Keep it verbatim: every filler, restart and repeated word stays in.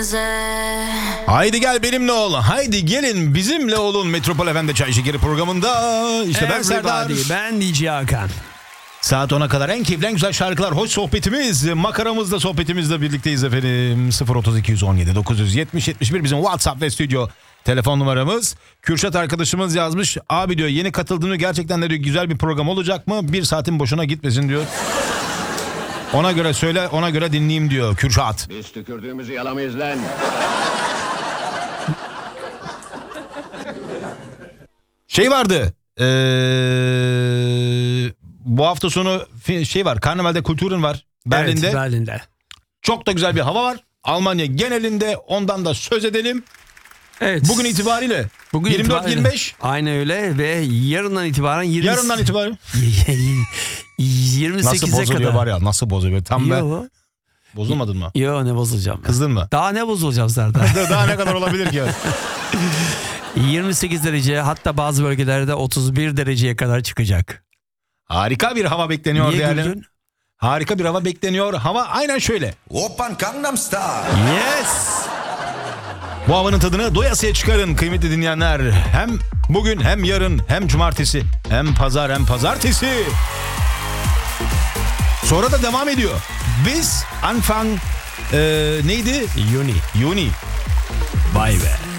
Haydi gel benimle ol. Haydi gelin bizimle olun. Metropol F M'de Çay Şekeri programında. İşte ben Serdar. Ben D J Hakan. Saat ona kadar en keyifli, en güzel şarkılar, hoş sohbetimiz, makaramızla, sohbetimizle birlikteyiz efendim. sıfır otuz iki yüz on yedi dokuz yüz yetmiş yetmiş bir bizim WhatsApp ve stüdyo telefon numaramız. Kürşat arkadaşımız yazmış. Abi diyor, yeni katıldığını gerçekten de diyor, güzel bir program olacak mı? Bir saatin boşuna gitmesin diyor. Ona göre söyle, ona göre dinleyeyim diyor Kürşat. Biz tükürdüğümüzü yalamayız lan. Şey vardı. Ee, bu hafta sonu şey var. Karnaval'de Kulturen var. Berlin'de. Evet, Berlin'de. Çok da güzel bir hava var. Almanya genelinde, ondan da söz edelim. Evet. Bugün itibariyle. Bugün yirmi dört itibariyle. yirmi beş. Aynen öyle ve yarından itibaren yirmi Yarından itibaren. yirmi sekize Nasıl bozuluyor kadar. var ya, nasıl bozuluyor. Tam ben. Yo. Bozulmadın mı? Yo, ne bozulacağım? Kızdın mı? Daha ne bozulacağım Serdar? Daha ne kadar olabilir ki? yirmi sekiz derece, hatta bazı bölgelerde otuz bir dereceye kadar çıkacak. Harika bir hava bekleniyor. Niye değerli. güldün? Harika bir hava bekleniyor. Hava aynen şöyle. Oppan Gangnam Style. Yes. Bu havanın tadını doyasıya çıkarın kıymetli dinleyenler. Hem bugün hem yarın hem cumartesi hem pazar hem pazartesi. Sonra da devam ediyor. Biz Anfang e, neydi? Juni. Juni. Vay be.